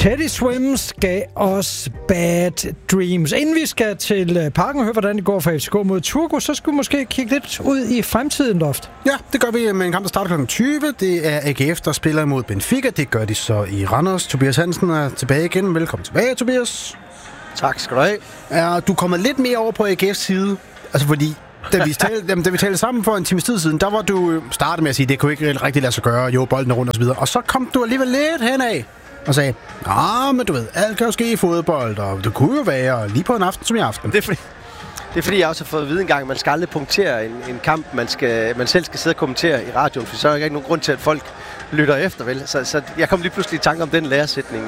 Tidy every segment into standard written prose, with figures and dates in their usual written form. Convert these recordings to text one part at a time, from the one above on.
Teddy Swims gav os Bad Dreams. Inden vi skal til Parken og høre, hvordan det går for FCK mod Turku, så skulle vi måske kigge lidt ud i fremtiden, Loft. Ja, det gør vi med en kamp, der starter kl. 20. Det er AGF, der spiller imod Benfica. Det gør de så i Randers. Tobias Hansen er tilbage igen. Velkommen tilbage, Tobias. Tak skal du have. Er du kommet lidt mere over på AGF's side? Altså fordi, da vi talte sammen for en times tid siden, der var du startet med at sige, at det kunne ikke rigtig lade sig gøre. Jo, bolden er rundt og så videre. Og så kom du alligevel lidt henad og sagde, men du ved, alt kan jo ske i fodbold, og det kunne jo være lige på en aften som i aften. Det er fordi, jeg også har fået at vide en gang, at man skal aldrig punktere en kamp, man selv skal sidde og kommentere i radioen, for så er der ikke nogen grund til, at folk lytter efter, vel? Så jeg kom lige pludselig i tanke om den læresætning.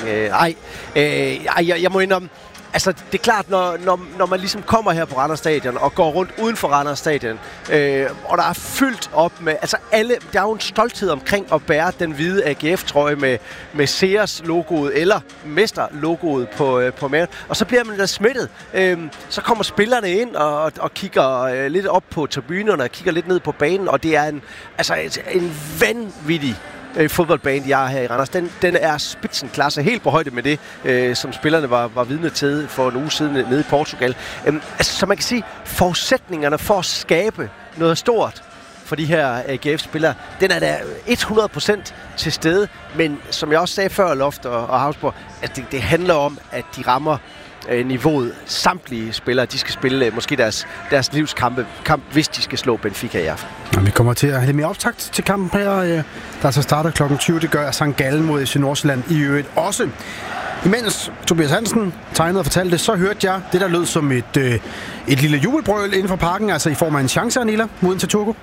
Jeg må indrømme, altså, det er klart, når man ligesom kommer her på Randers Stadion og går rundt uden for Randers Stadion, og der er fyldt op med, altså alle, der er jo en stolthed omkring at bære den hvide AGF-trøje med Sears-logoet eller Mester-logoet på maven, og så bliver man da smittet. Så kommer spillerne ind og kigger lidt op på tribunerne og kigger lidt ned på banen, og det er en vanvittig fodboldbane, de har her i Randers. Den er spitzenklasse, helt på højde med det, som spillerne var vidne til for en uge siden nede i Portugal. Så man kan sige, forudsætningerne for at skabe noget stort for de her AGF-spillere, den er der 100% til stede, men som jeg også sagde før, Loft og Havsborg, at det handler om, at de rammer niveauet. Samtlige spillere, de skal spille måske deres livskamp, hvis de skal slå Benfica i aften. Ja, vi kommer til at have lidt mere optakt til kampen her, der så starter kl. 20. Det gør St. Gallen mod FC Nordsjælland i øvrigt også. Imens Tobias Hansen tegnede og fortalte det, så hørte jeg det, der lød som et lille jubelbrøl inden for parken, altså i form af en chance, Anila, mod til Turku.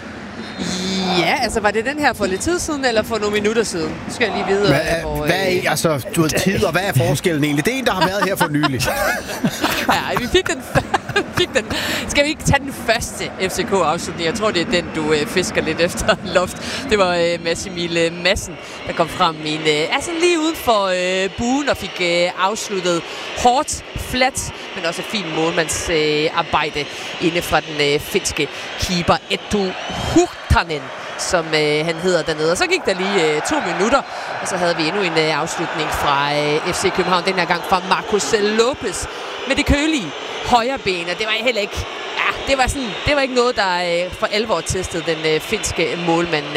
Ja, altså var det den her for lidt tid siden, eller for nogle minutter siden? Nu skal jeg lige vide. Du ved, tid, og hvad er forskellen egentlig? Det er en, der har været her for nylig. Ja, vi fik den. Skal vi ikke tage den første FCK-afslutning? Jeg tror, det er den, du fisker lidt efter, Loft. Det var Massimil Madsen, der kom frem i lige uden for buen og fik afsluttet hårdt, flat, men også et fint målmandsarbejde inde fra den finske keeper Eetu Huhtanen, som han hedder dernede. Og så gik der lige 2 minutter, og så havde vi endnu en afslutning fra FC København, den her gang fra Marcos Lopez med det kølige højre ben, og det var heller ikke... Ja, det var ikke noget, der for alvor testede den finske målmand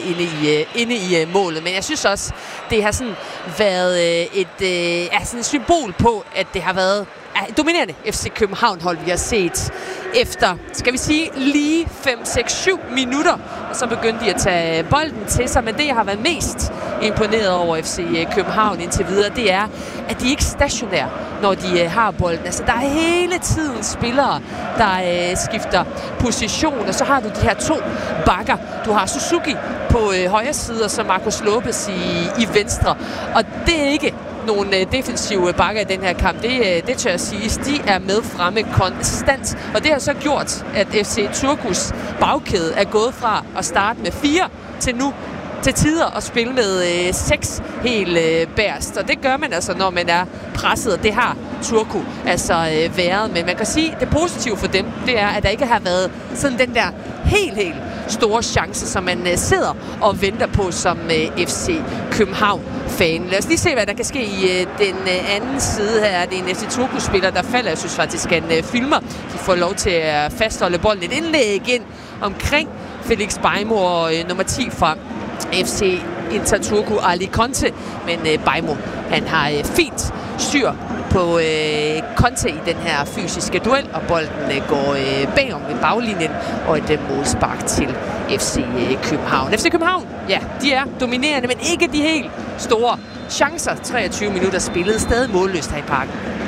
inde i målet. Men jeg synes også, det har sådan været sådan et symbol på, at det har været dominerende FC København-hold, vi har set efter, skal vi sige, lige 5, 6, 7 minutter. Og så begyndte de at tage bolden til sig. Men det, jeg har været mest imponeret over FC København indtil videre, det er, at de ikke er stationære, når de har bolden. Altså, der er hele tiden spillere, der skifter position. Og så har du de her 2 bakker. Du har Suzuki på højre side, og så Marcos Lopez i venstre. Og det er ikke nogle defensive bakker i den her kamp. Det tør jeg sige. De er med fremme konstant. Og det har så gjort, at FC Turkus bagkæde er gået fra at starte med 4 til nu til tider at spille med 6 helt bærst. Og det gør man altså, når man er presset. Og det har Turku altså været. Men man kan sige, at det positive for dem, det er, at der ikke har været sådan den der helt store chance, som man sidder og venter på som FC København-fan. Lad os lige se, hvad der kan ske i den anden side her. Det er en FC Turku-spiller, der falder. Jeg synes faktisk, at han filmer. De får lov til at fastholde bolden. Et indlæg ind omkring Felix Beimo og nummer 10 fra FC Inter Turku, Ali Conte. Men Beimo, han har fint styr på Conte i den her fysiske duel, og bolden går bagom ved baglinjen, og et målspark til FC København. FC København, ja, de er dominerende, men ikke de helt store chancer. 23 minutter spillet, stadig målløst her i parken.